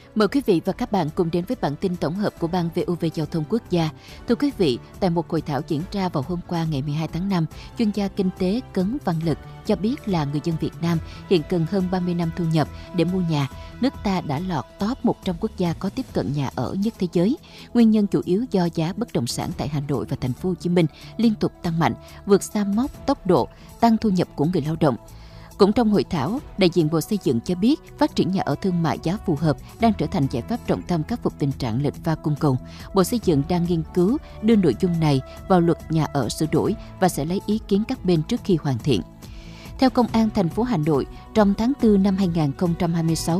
Mời quý vị và các bạn cùng đến với bản tin tổng hợp của Ban VOV Giao thông Quốc gia. Thưa quý vị, tại một hội thảo diễn ra vào hôm qua ngày 12 tháng 5, chuyên gia kinh tế Cấn Văn Lực cho biết là người dân Việt Nam hiện cần hơn 30 năm thu nhập để mua nhà. Nước ta đã lọt top 100 quốc gia có tiếp cận nhà ở nhất thế giới. Nguyên nhân chủ yếu do giá bất động sản tại Hà Nội và Thành phố Hồ Chí Minh liên tục tăng mạnh, vượt xa mốc tốc độ tăng thu nhập của người lao động. Cũng trong hội thảo, đại diện Bộ Xây dựng cho biết phát triển nhà ở thương mại giá phù hợp đang trở thành giải pháp trọng tâm khắc phục tình trạng lệch pha cung cầu. Bộ Xây dựng đang nghiên cứu đưa nội dung này vào luật nhà ở sửa đổi và sẽ lấy ý kiến các bên trước khi hoàn thiện. Theo Công an thành phố Hà Nội, trong tháng 4 năm 2026,